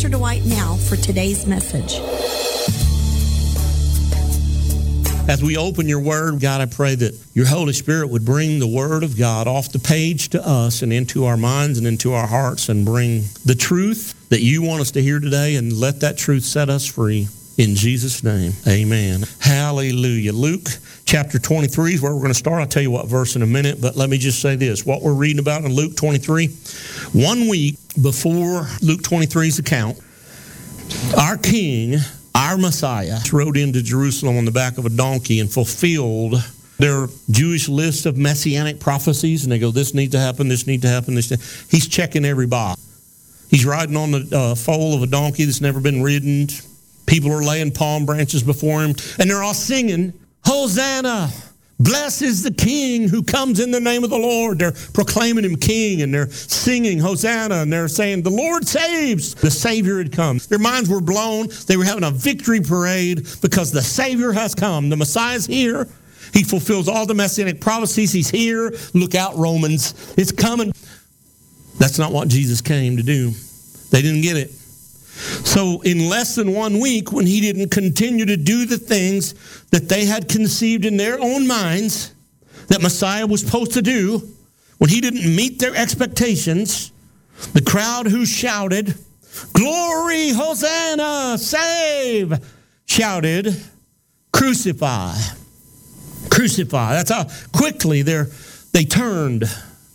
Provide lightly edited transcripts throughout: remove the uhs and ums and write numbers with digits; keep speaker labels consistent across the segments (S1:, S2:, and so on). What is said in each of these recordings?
S1: Pastor Dwight now for today's message.
S2: As we open your word, God, I pray that your Holy Spirit would bring the word of God off the page to us and into our minds and into our hearts and bring the truth that you want us to hear today, and let that truth set us free. In Jesus' name, amen. Hallelujah. Luke chapter 23 is where we're going to start. I'll tell you what verse in a minute, but let me just say this. What we're reading about in Luke 23, 1 week before Luke 23's account, our King, our Messiah, rode into Jerusalem on the back of a donkey and fulfilled their Jewish list of messianic prophecies. And they go, this needs to happen, this needs to happen, this. He's checking every box. He's riding on the foal of a donkey that's never been ridden. People are laying palm branches before him, and they're all singing, Hosanna! Blessed is the King who comes in the name of the Lord. They're proclaiming him King, and they're singing Hosanna, and they're saying, the Lord saves. The Savior had come. Their minds were blown. They were having a victory parade because the Savior has come. The Messiah's here. He fulfills all the messianic prophecies. He's here. Look out, Romans. It's coming. That's not what Jesus came to do. They didn't get it. So in less than 1 week, when he didn't continue to do the things that they had conceived in their own minds that Messiah was supposed to do, when he didn't meet their expectations, the crowd who shouted, Glory, Hosanna, save, shouted, Crucify. Crucify. That's how quickly they turned.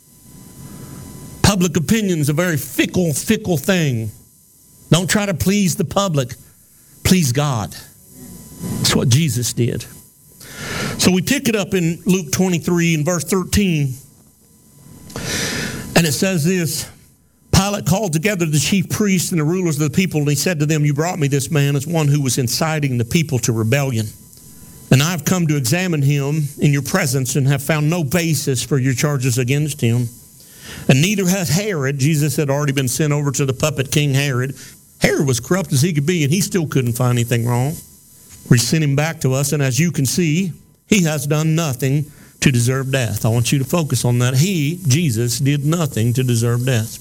S2: Public opinion's a very fickle thing. Don't try to please the public. Please God. That's what Jesus did. So we pick it up in Luke 23 and verse 13. And it says this, Pilate called together the chief priests and the rulers of the people, and he said to them, you brought me this man as one who was inciting the people to rebellion. And I have come to examine him in your presence and have found no basis for your charges against him. And neither has Herod. Jesus had already been sent over to the puppet king Herod. Herod was corrupt as he could be, and he still couldn't find anything wrong. We sent him back to us, and as you can see, he has done nothing to deserve death. I want you to focus on that. He, Jesus, did nothing to deserve death.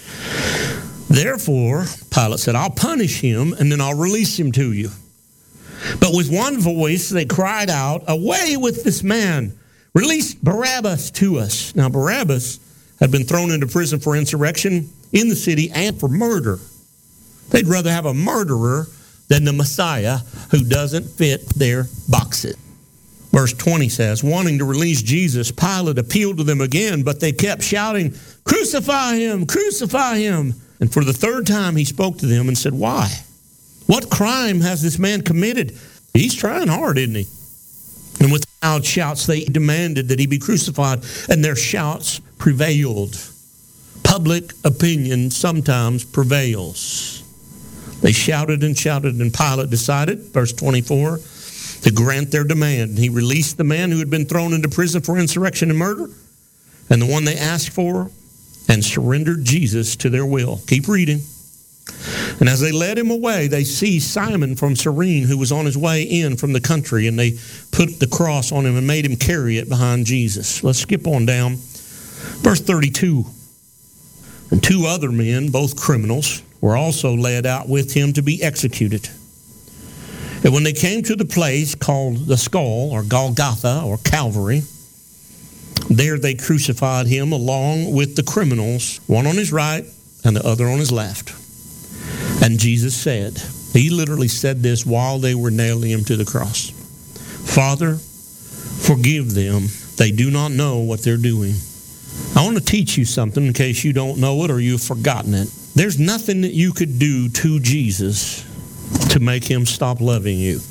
S2: Therefore, Pilate said, I'll punish him, and then I'll release him to you. But with one voice, they cried out, away with this man. Release Barabbas to us. Now, Barabbas had been thrown into prison for insurrection in the city and for murder. They'd rather have a murderer than the Messiah who doesn't fit their boxes. Verse 20 says, wanting to release Jesus, Pilate appealed to them again, but they kept shouting, crucify him, crucify him. And for the third time he spoke to them and said, why? What crime has this man committed? He's trying hard, isn't he? And with loud shouts they demanded that he be crucified, and their shouts prevailed. Public opinion sometimes prevails. They shouted, and Pilate decided, verse 24, to grant their demand. He released the man who had been thrown into prison for insurrection and murder, and the one they asked for, and surrendered Jesus to their will. Keep reading. And as they led him away, they seized Simon from Cyrene, who was on his way in from the country, and they put the cross on him and made him carry it behind Jesus. Let's skip on down. Verse 32. And 2 other men, both criminals, were also led out with him to be executed. And when they came to the place called the Skull, or Golgotha, or Calvary, there they crucified him along with the criminals, one on his right and the other on his left. And Jesus said, he literally said this while they were nailing him to the cross, Father, forgive them. They do not know what they're doing. I want to teach you something in case you don't know it or you've forgotten it. There's nothing that you could do to Jesus to make him stop loving you.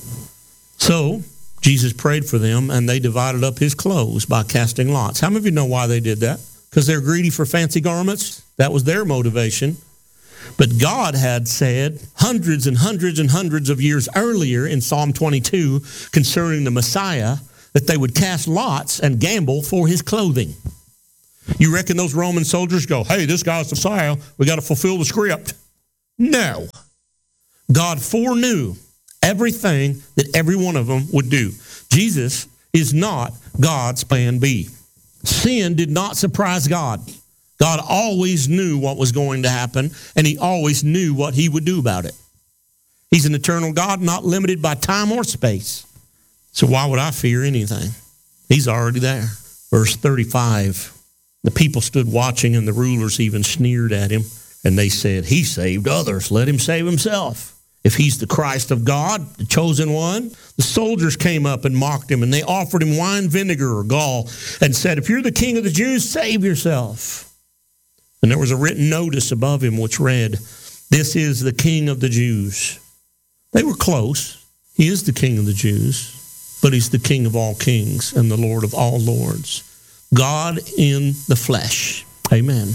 S2: So, Jesus prayed for them, and they divided up his clothes by casting lots. How many of you know why they did that? Because they're greedy for fancy garments? That was their motivation. But God had said hundreds and hundreds and hundreds of years earlier in Psalm 22 concerning the Messiah that they would cast lots and gamble for his clothing. You reckon those Roman soldiers go, hey, this guy's the Messiah, we got to fulfill the script? No. God foreknew everything that every one of them would do. Jesus is not God's plan B. Sin did not surprise God. God always knew what was going to happen, and he always knew what he would do about it. He's an eternal God, not limited by time or space. So why would I fear anything? He's already there. Verse 35, the people stood watching, and the rulers even sneered at him, and they said, he saved others. Let him save himself. If he's the Christ of God, the chosen one. The soldiers came up and mocked him, and they offered him wine vinegar or gall and said, if you're the king of the Jews, save yourself. And there was a written notice above him which read, this is the King of the Jews. They were close. He is the King of the Jews, but he's the King of all kings and the Lord of all lords. God in the flesh. Amen.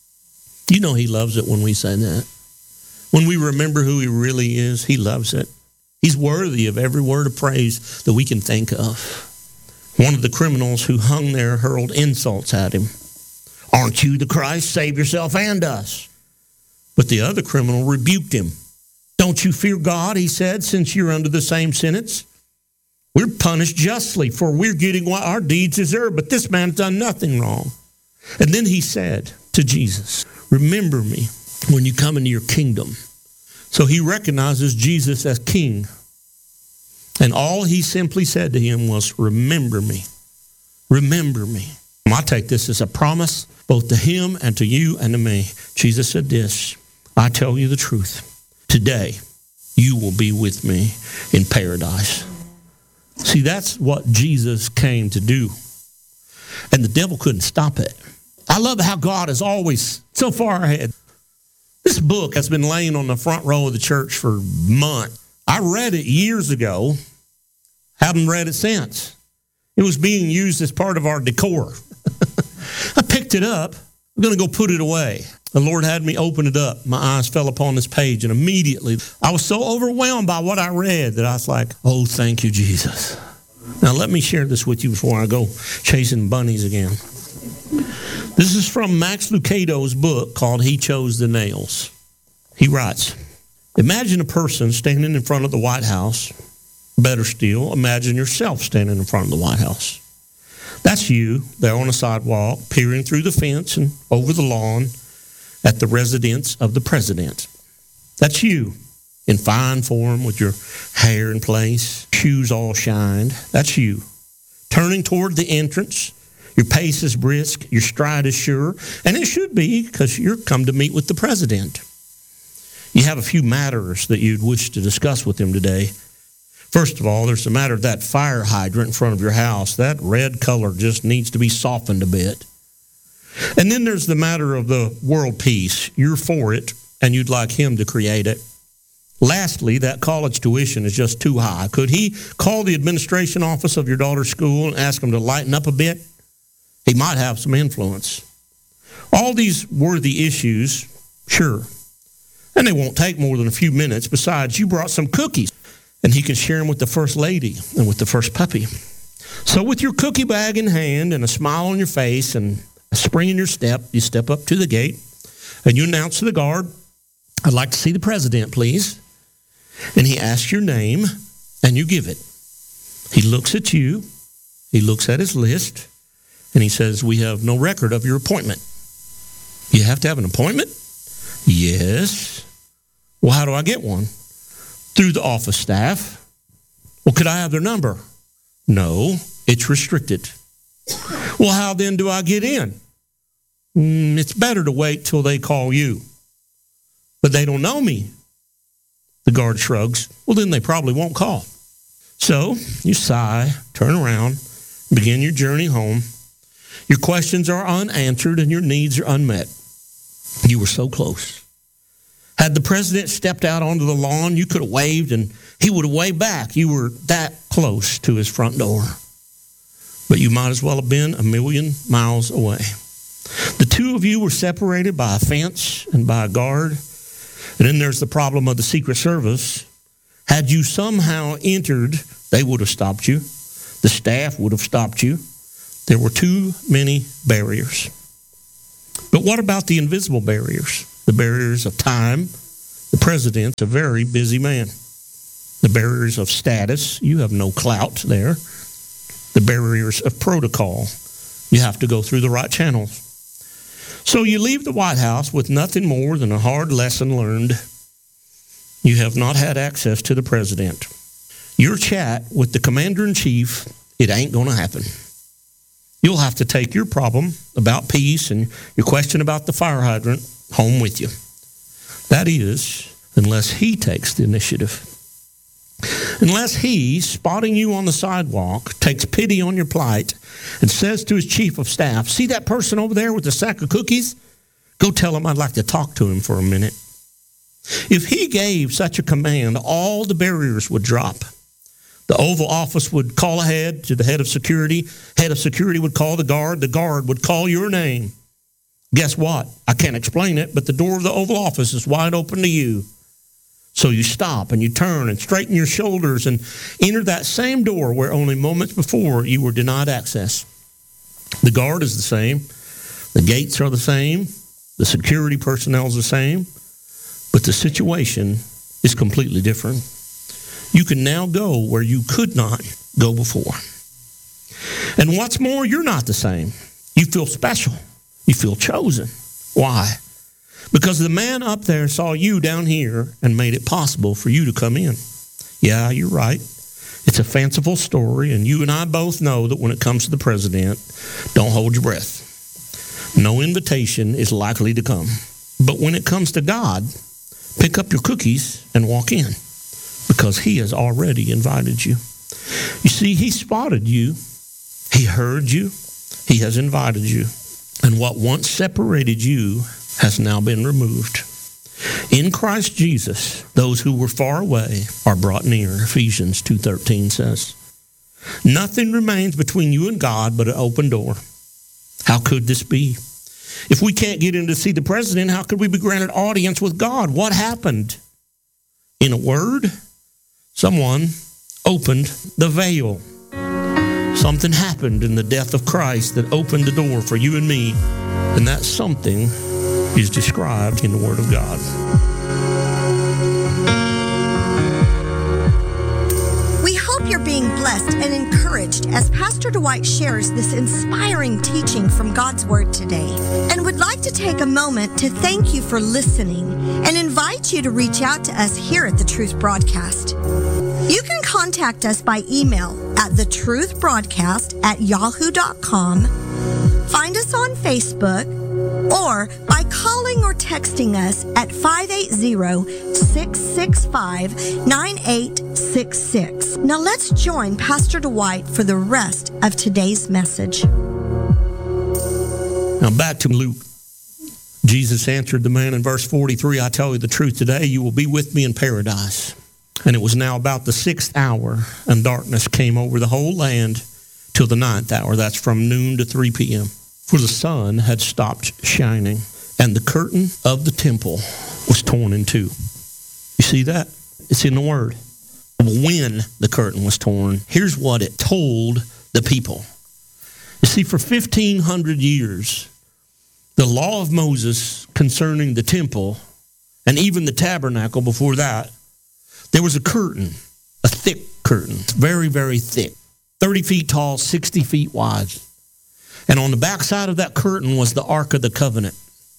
S2: You know he loves it when we say that. When we remember who he really is, he loves it. He's worthy of every word of praise that we can think of. One of the criminals who hung there hurled insults at him. Aren't you the Christ? Save yourself and us. But the other criminal rebuked him. Don't you fear God, he said, since you're under the same sentence? We're punished justly, for we're getting what our deeds deserve, but this man's done nothing wrong. And then he said to Jesus, remember me when you come into your kingdom. So he recognizes Jesus as king. And all he simply said to him was, remember me. Remember me. I take this as a promise, both to him and to you and to me. Jesus said this, I tell you the truth. Today, you will be with me in paradise. See, that's what Jesus came to do. And the devil couldn't stop it. I love how God is always so far ahead. This book has been laying on the front row of the church for months. I read it years ago, haven't read it since. It was being used as part of our decor. I picked it up. I'm going to go put it away. The Lord had me open it up. My eyes fell upon this page, and immediately I was so overwhelmed by what I read that I was like, oh, thank you, Jesus. Now, let me share this with you before I go chasing bunnies again. This is from Max Lucado's book called He Chose the Nails. He writes, imagine a person standing in front of the White House. Better still, imagine yourself standing in front of the White House. That's you there on the sidewalk, peering through the fence and over the lawn at the residence of the president. That's you in fine form with your hair in place, shoes all shined. That's you. Turning toward the entrance, your pace is brisk, your stride is sure, and it should be because you're come to meet with the president. You have a few matters that you'd wish to discuss with him today. First of all, there's the matter of that fire hydrant in front of your house. That red color just needs to be softened a bit. And then there's the matter of the world peace. You're for it, and you'd like him to create it. Lastly, that college tuition is just too high. Could he call the administration office of your daughter's school and ask them to lighten up a bit? He might have some influence. All these worthy issues, sure. And they won't take more than a few minutes. Besides, you brought some cookies. And he can share them with the first lady and with the first puppy. So with your cookie bag in hand and a smile on your face and a spring in your step, you step up to the gate and you announce to the guard, I'd like to see the president, please. And he asks your name and you give it. He looks at you, he looks at his list, and he says, we have no record of your appointment. You have to have an appointment? Yes. Well, how do I get one? Through the office staff. Well, could I have their number? No, it's restricted. Well, how then do I get in? It's better to wait till they call you. But they don't know me. The guard shrugs. Well, then they probably won't call. So you sigh, turn around, begin your journey home. Your questions are unanswered and your needs are unmet. You were so close. Had the president stepped out onto the lawn, you could have waved and he would have waved back. You were that close to his front door. But you might as well have been a million miles away. The two of you were separated by a fence and by a guard. And then there's the problem of the Secret Service. Had you somehow entered, they would have stopped you. The staff would have stopped you. There were too many barriers. But what about the invisible barriers? The barriers of time. The president's a very busy man. The barriers of status. You have no clout there. The barriers of protocol. You have to go through the right channels. So you leave the White House with nothing more than a hard lesson learned. You have not had access to the president. Your chat with the commander-in-chief, it ain't going to happen. You'll have to take your problem about peace and your question about the fire hydrant home with you. That is, unless he takes the initiative. Unless he, spotting you on the sidewalk, takes pity on your plight and says to his chief of staff, see that person over there with the sack of cookies? Go tell him I'd like to talk to him for a minute. If he gave such a command, all the barriers would drop. The Oval Office would call ahead to the head of security. Head of security would call the guard. The guard would call your name. Guess what? I can't explain it, but the door of the Oval Office is wide open to you. So you stop and you turn and straighten your shoulders and enter that same door where only moments before you were denied access. The guard is the same. The gates are the same. The security personnel is the same. But the situation is completely different. You can now go where you could not go before. And what's more, you're not the same. You feel special. You feel chosen. Why? Because the man up there saw you down here and made it possible for you to come in. Yeah, you're right. It's a fanciful story, and you and I both know that when it comes to the president, don't hold your breath. No invitation is likely to come. But when it comes to God, pick up your cookies and walk in, because he has already invited you. You see, he spotted you. He heard you. He has invited you. And what once separated you has now been removed. In Christ Jesus, those who were far away are brought near, Ephesians 2:13 says. Nothing remains between you and God but an open door. How could this be? If we can't get in to see the president, how could we be granted audience with God? What happened? In a word, someone opened the veil. Something happened in the death of Christ that opened the door for you and me, and that something is described in the Word of God.
S1: We hope you're being blessed and encouraged as Pastor Dwight shares this inspiring teaching from God's Word today, and would like to take a moment to thank you for listening and invite you to reach out to us here at The Truth Broadcast. You can contact us by email at thetruthbroadcast@yahoo.com, find us on Facebook, or by calling or texting us at 580-665-9866. Now let's join Pastor Dwight for the rest of today's message.
S2: Now back to Luke. Jesus answered the man in verse 43, I tell you the truth today, you will be with me in paradise. And it was now about the 6th hour, and darkness came over the whole land till the 9th hour. That's from noon to 3 p.m. For the sun had stopped shining, and the curtain of the temple was torn in two. You see that? It's in the Word. When the curtain was torn, here's what it told the people. You see, for 1,500 years, the law of Moses concerning the temple, and even the tabernacle before that, there was a curtain, a thick curtain, very, very thick, 30 feet tall, 60 feet wide. And on the backside of that curtain was the Ark of the Covenant.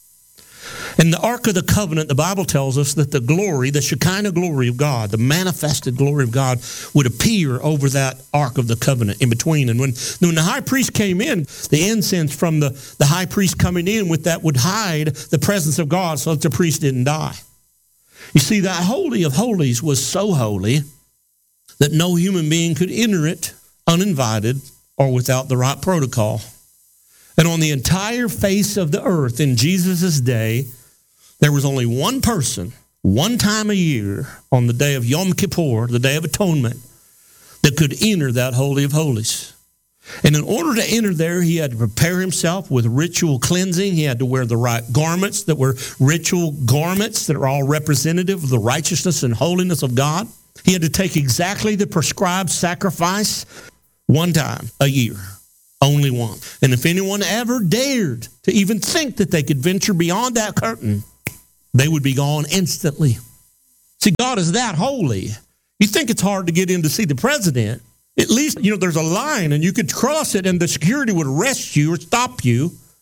S2: And the Ark of the Covenant, the Bible tells us that the glory, the Shekinah glory of God, the manifested glory of God, would appear over that Ark of the Covenant in between. And when the high priest came in, the incense from the high priest coming in with that would hide the presence of God so that the priest didn't die. You see, that Holy of Holies was so holy that no human being could enter it uninvited or without the right protocol. And on the entire face of the earth in Jesus' day, there was only one person, one time a year, on the day of Yom Kippur, the Day of Atonement, that could enter that Holy of Holies. And in order to enter there, he had to prepare himself with ritual cleansing. He had to wear the right garments that were ritual garments that are all representative of the righteousness and holiness of God. He had to take exactly the prescribed sacrifice one time a year, only one. And if anyone ever dared to even think that they could venture beyond that curtain, they would be gone instantly. See, God is that holy. You think it's hard to get in to see the president. At least, there's a line and you could cross it and the security would arrest you or stop you.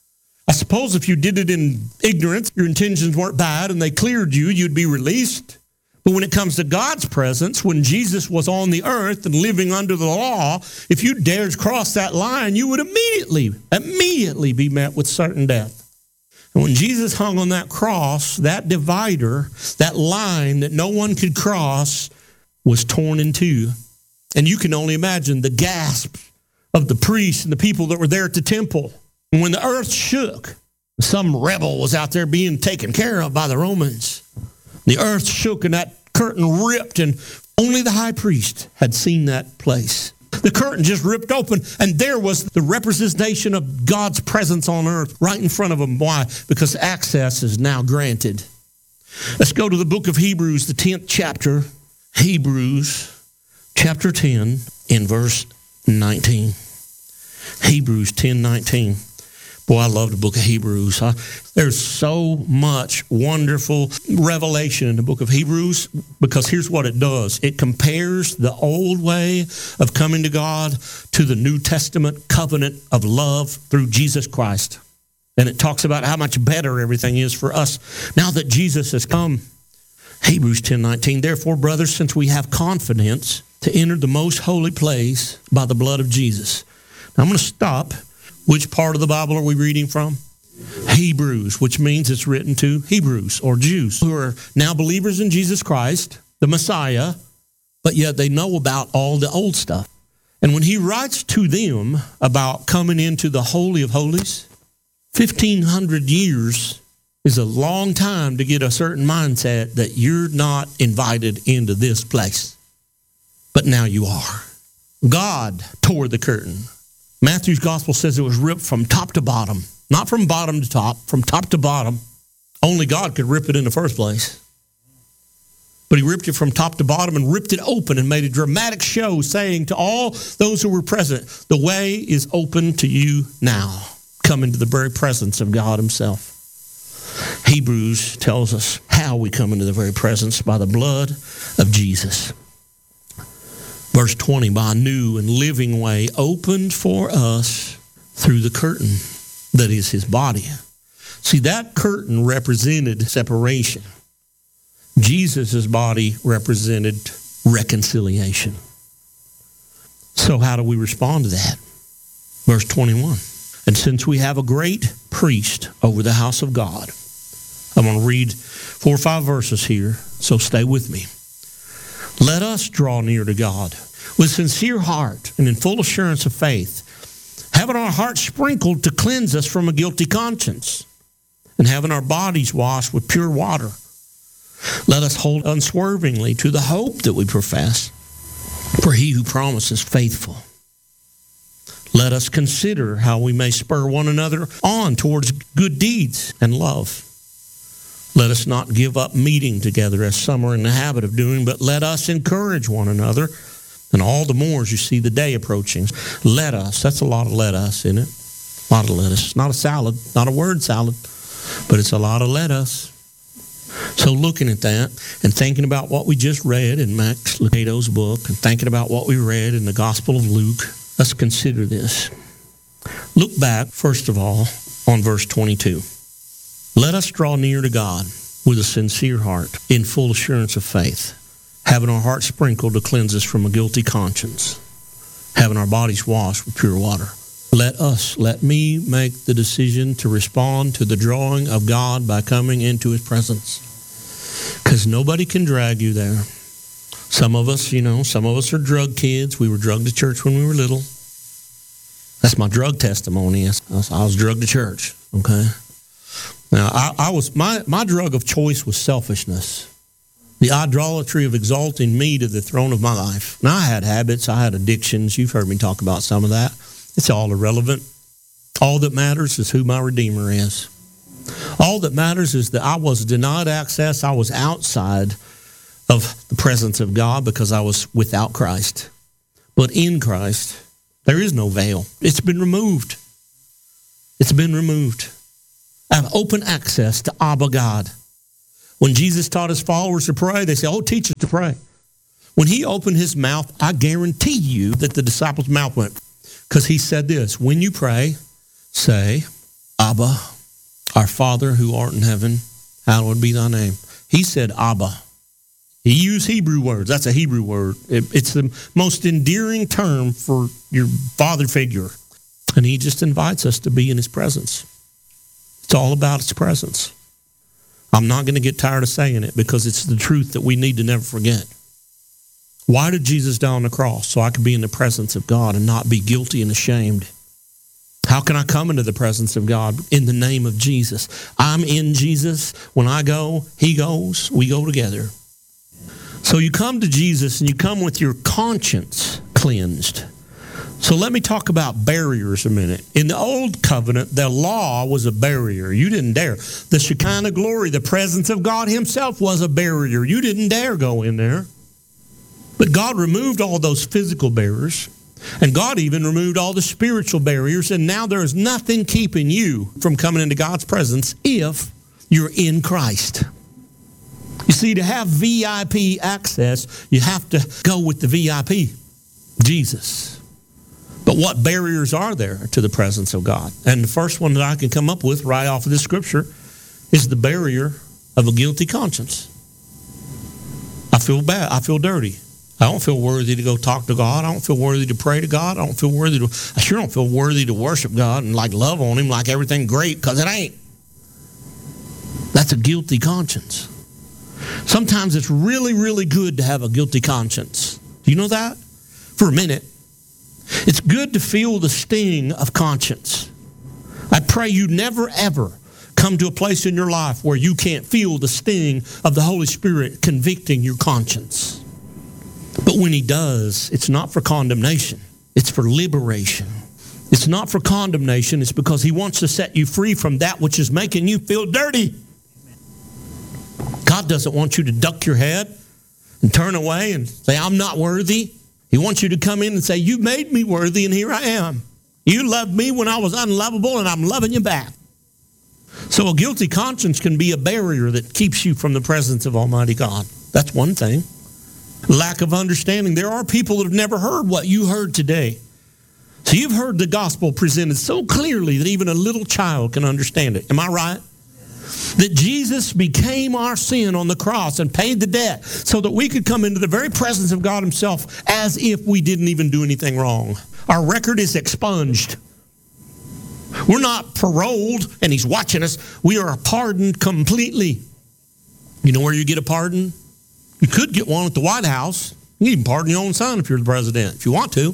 S2: I suppose if you did it in ignorance, your intentions weren't bad, and they cleared you, you'd be released. But when it comes to God's presence, when Jesus was on the earth and living under the law, if you dared cross that line, you would immediately be met with certain death. And when Jesus hung on that cross, that divider, that line that no one could cross, was torn in two. And you can only imagine the gasp of the priests and the people that were there at the temple. And when the earth shook, some rebel was out there being taken care of by the Romans. The earth shook and that curtain ripped, and only the high priest had seen that place. The curtain just ripped open, and there was the representation of God's presence on earth right in front of them. Why? Because access is now granted. Let's go to the book of Hebrews, the 10th chapter. Hebrews chapter 10 in verse 19. Hebrews 10:19. Boy, I love the book of Hebrews. There's so much wonderful revelation in the book of Hebrews, because here's what it does. It compares the old way of coming to God to the New Testament covenant of love through Jesus Christ. And it talks about how much better everything is for us now that Jesus has come. Hebrews 10:19, therefore, brothers, since we have confidence to enter the most holy place by the blood of Jesus. Now, I'm going to stop. Which part of the Bible are we reading from? Hebrews, which means it's written to Hebrews or Jews who are now believers in Jesus Christ, the Messiah, but yet they know about all the old stuff. And when he writes to them about coming into the Holy of Holies, 1,500 years is a long time to get a certain mindset that you're not invited into this place. But now you are. God tore the curtain. Matthew's gospel says it was ripped from top to bottom. Not from bottom to top, from top to bottom. Only God could rip it in the first place. But he ripped it from top to bottom and ripped it open and made a dramatic show saying to all those who were present, the way is open to you now. Come into the very presence of God himself. Hebrews tells us how we come into the very presence, by the blood of Jesus. Verse 20, by a new and living way opened for us through the curtain that is his body. See, that curtain represented separation. Jesus' body represented reconciliation. So how do we respond to that? Verse 21, and since we have a great priest over the house of God, I'm going to read 4 or 5 verses here, so stay with me. Let us draw near to God with sincere heart and in full assurance of faith, having our hearts sprinkled to cleanse us from a guilty conscience, and having our bodies washed with pure water. Let us hold unswervingly to the hope that we profess, for he who promises faithful. Let us consider how we may spur one another on towards good deeds and love. Let us not give up meeting together as some are in the habit of doing, but let us encourage one another, and all the more as you see the day approaching. Let us, that's a lot of let us, isn't it? A lot of lettuce. It's not a salad, not a word salad, but it's a lot of let us. So looking at that and thinking about what we just read in Max Lucado's book and thinking about what we read in the Gospel of Luke, let's consider this. Look back, first of all, on verse 22. Let us draw near to God with a sincere heart, in full assurance of faith, having our hearts sprinkled to cleanse us from a guilty conscience, having our bodies washed with pure water. Let me make the decision to respond to the drawing of God by coming into his presence. Because nobody can drag you there. Some of us are drug kids. We were drugged to church when we were little. That's my drug testimony. I was drugged to church, okay? Now, my drug of choice was selfishness. The idolatry of exalting me to the throne of my life. Now, I had habits. I had addictions. You've heard me talk about some of that. It's all irrelevant. All that matters is who my Redeemer is. All that matters is that I was denied access. I was outside of the presence of God because I was without Christ. But in Christ, there is no veil. It's been removed. It's been removed. I have open access to Abba God. When Jesus taught his followers to pray, they said, teach us to pray. When he opened his mouth, I guarantee you that the disciples' mouth went. Because he said this, when you pray, say, Abba, Our Father who art in heaven, hallowed be thy name. He said Abba. He used Hebrew words. That's a Hebrew word. It's the most endearing term for your father figure. And he just invites us to be in his presence. It's all about his presence. I'm not going to get tired of saying it because it's the truth that we need to never forget. Why did Jesus die on the cross? So I could be in the presence of God and not be guilty and ashamed. How can I come into the presence of God? In the name of Jesus. I'm in Jesus. When I go, he goes. We go together. So you come to Jesus and you come with your conscience cleansed. So let me talk about barriers a minute. In the old covenant, the law was a barrier. You didn't dare. The Shekinah glory, the presence of God himself was a barrier. You didn't dare go in there. But God removed all those physical barriers. And God even removed all the spiritual barriers. And now there is nothing keeping you from coming into God's presence if you're in Christ. You see, to have VIP access, you have to go with the VIP, Jesus. But what barriers are there to the presence of God? And the first one that I can come up with right off of this scripture is the barrier of a guilty conscience. I feel bad. I feel dirty. I don't feel worthy to go talk to God. I don't feel worthy to pray to God. I sure don't feel worthy to worship God and like love on him like everything great, because it ain't. That's a guilty conscience. Sometimes it's really, really good to have a guilty conscience. Do you know that? For a minute. It's good to feel the sting of conscience. I pray you never, ever come to a place in your life where you can't feel the sting of the Holy Spirit convicting your conscience. But when he does, it's not for condemnation. It's for liberation. It's not for condemnation. It's because he wants to set you free from that which is making you feel dirty. God doesn't want you to duck your head and turn away and say, I'm not worthy. He wants you to come in and say, you made me worthy and here I am. You loved me when I was unlovable and I'm loving you back. So a guilty conscience can be a barrier that keeps you from the presence of Almighty God. That's one thing. Lack of understanding. There are people that have never heard what you heard today. So you've heard the gospel presented so clearly that even a little child can understand it. Am I right? That Jesus became our sin on the cross and paid the debt so that we could come into the very presence of God himself as if we didn't even do anything wrong. Our record is expunged. We're not paroled and he's watching us. We are pardoned completely. You know where you get a pardon? You could get one at the White House. You can pardon your own son if you're the president, if you want to.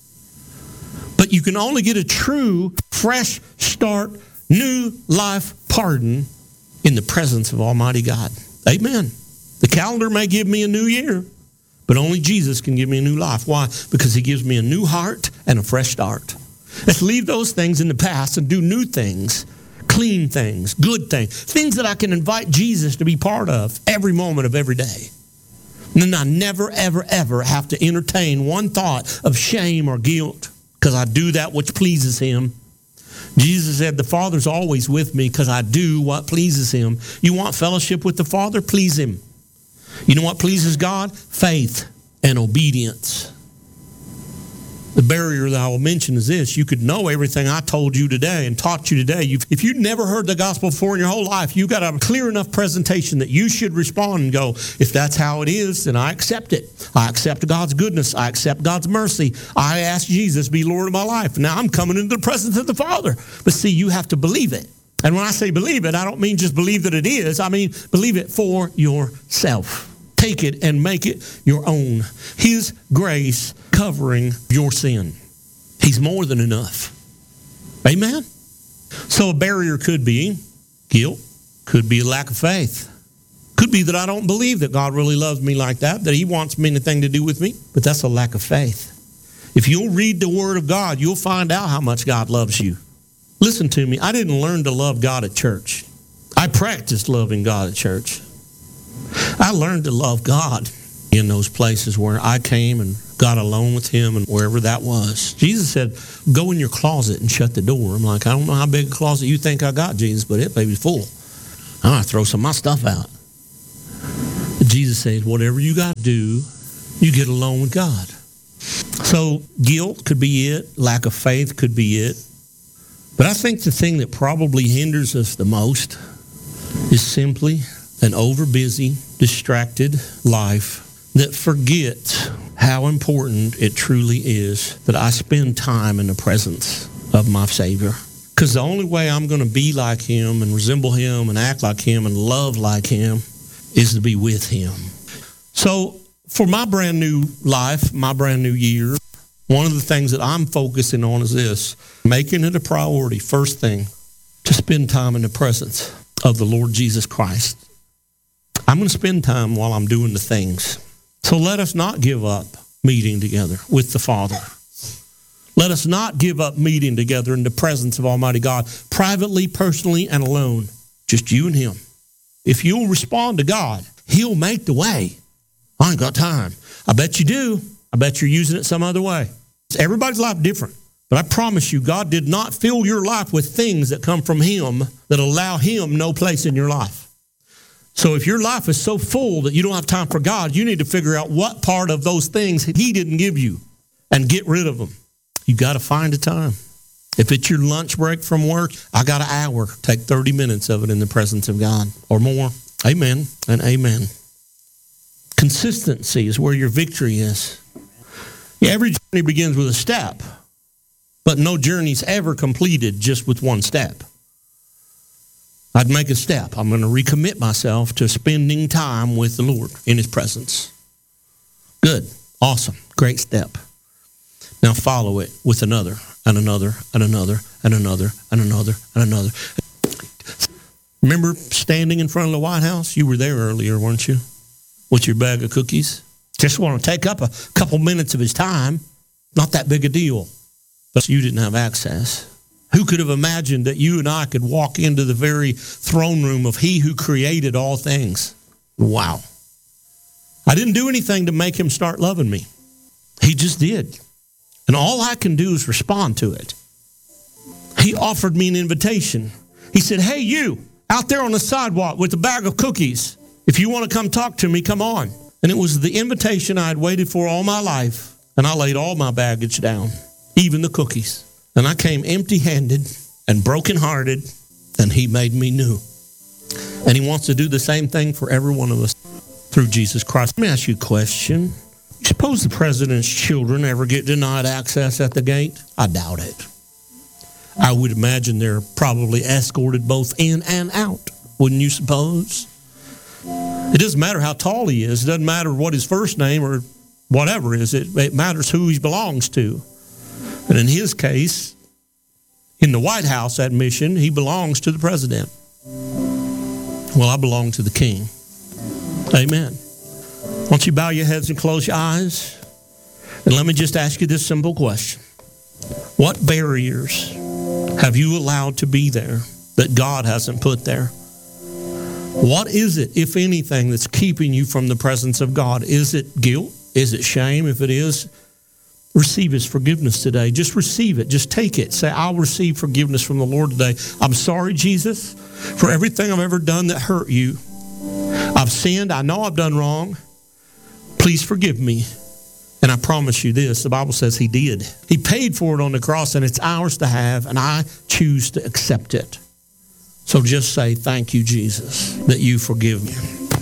S2: But you can only get a true, fresh start, new life pardon in the presence of Almighty God. Amen. The calendar may give me a new year, but only Jesus can give me a new life. Why? Because he gives me a new heart and a fresh start. Let's leave those things in the past and do new things, clean things, good things that I can invite Jesus to be part of every moment of every day. And then I never, ever, ever have to entertain one thought of shame or guilt because I do that which pleases him. Jesus said, the Father's always with me because I do what pleases him. You want fellowship with the Father? Please him. You know what pleases God? Faith and obedience. The barrier that I will mention is this. You could know everything I told you today and taught you today. If you'd never heard the gospel before in your whole life, you've got a clear enough presentation that you should respond and go, if that's how it is, then I accept it. I accept God's goodness. I accept God's mercy. I ask Jesus to be Lord of my life. Now I'm coming into the presence of the Father. But see, you have to believe it. And when I say believe it, I don't mean just believe that it is. I mean, believe it for yourself. Take it and make it your own. His grace covering your sin. He's more than enough. Amen? So a barrier could be guilt, could be a lack of faith. Could be that I don't believe that God really loves me like that he wants anything to do with me, but that's a lack of faith. If you'll read the Word of God, you'll find out how much God loves you. Listen to me, I didn't learn to love God at church. I practiced loving God at church. I learned to love God in those places where I came and got alone with him and wherever that was. Jesus said, go in your closet and shut the door. I'm like, I don't know how big a closet you think I got, Jesus, but it may be full. I'm going to throw some of my stuff out. But Jesus said, whatever you got to do, you get alone with God. So guilt could be it. Lack of faith could be it. But I think the thing that probably hinders us the most is simply an overbusy, distracted life that forgets how important it truly is that I spend time in the presence of my Savior. Because the only way I'm going to be like Him and resemble Him and act like Him and love like Him is to be with Him. So for my brand new life, my brand new year, one of the things that I'm focusing on is this: making it a priority, first thing, to spend time in the presence of the Lord Jesus Christ. I'm going to spend time while I'm doing the things. So let us not give up meeting together with the Father. Let us not give up meeting together in the presence of Almighty God, privately, personally, and alone. Just you and Him. If you'll respond to God, He'll make the way. I ain't got time. I bet you do. I bet you're using it some other way. Everybody's life different. But I promise you, God did not fill your life with things that come from Him that allow Him no place in your life. So if your life is so full that you don't have time for God, you need to figure out what part of those things He didn't give you and get rid of them. You got to find a time. If it's your lunch break from work, I got an hour. Take 30 minutes of it in the presence of God or more. Amen and amen. Consistency is where your victory is. Yeah, every journey begins with a step, but no journey's ever completed just with one step. I'd make a step. I'm going to recommit myself to spending time with the Lord in His presence. Good. Awesome. Great step. Now follow it with another, and another, and another, and another, and another, and another. Remember standing in front of the White House? You were there earlier, weren't you? With your bag of cookies? Just want to take up a couple minutes of His time. Not that big a deal. But you didn't have access. Who could have imagined that you and I could walk into the very throne room of He who created all things? Wow. I didn't do anything to make Him start loving me. He just did. And all I can do is respond to it. He offered me an invitation. He said, hey, you, out there on the sidewalk with a bag of cookies, if you want to come talk to me, come on. And it was the invitation I had waited for all my life. And I laid all my baggage down, even the cookies. And I came empty-handed and brokenhearted, and He made me new. And He wants to do the same thing for every one of us through Jesus Christ. Let me ask you a question. Suppose the president's children ever get denied access at the gate? I doubt it. I would imagine they're probably escorted both in and out, wouldn't you suppose? It doesn't matter how tall he is. It doesn't matter what his first name or whatever is. It matters who he belongs to. And in his case, in the White House admission, he belongs to the president. Well, I belong to the King. Amen. Why don't you bow your heads and close your eyes? And let me just ask you this simple question. What barriers have you allowed to be there that God hasn't put there? What is it, if anything, that's keeping you from the presence of God? Is it guilt? Is it shame? If it is, receive His forgiveness today. Just receive it. Just take it. Say, I'll receive forgiveness from the Lord today. I'm sorry, Jesus, for everything I've ever done that hurt you. I've sinned. I know I've done wrong. Please forgive me. And I promise you this, the Bible says He did. He paid for it on the cross, and it's ours to have, and I choose to accept it. So just say, thank you, Jesus, that you forgive me.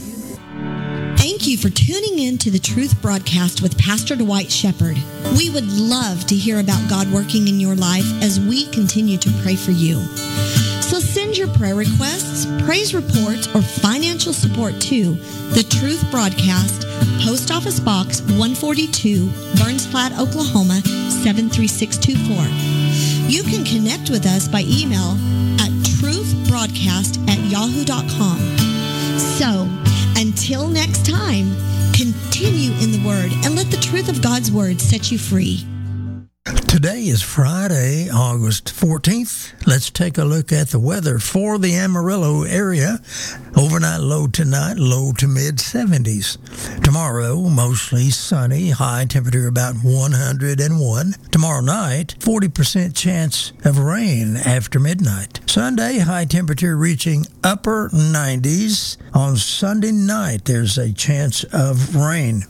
S1: Thank you for tuning in to the Truth Broadcast with Pastor Dwight Shepherd. We would love to hear about God working in your life as we continue to pray for you. So send your prayer requests, praise reports, or financial support to The Truth Broadcast, Post Office Box 142, Burns Flat, Oklahoma 73624. You can connect with us by email at truthbroadcast@yahoo.com. So, until next time, continue in the Word and let the truth of God's Word set you free.
S3: Today is Friday, August 14th. Let's take a look at the weather for the Amarillo area. Overnight low tonight, low to mid-70s. Tomorrow, mostly sunny, high temperature about 101. Tomorrow night, 40% chance of rain after midnight. Sunday, high temperature reaching upper 90s. On Sunday night, there's a chance of rain.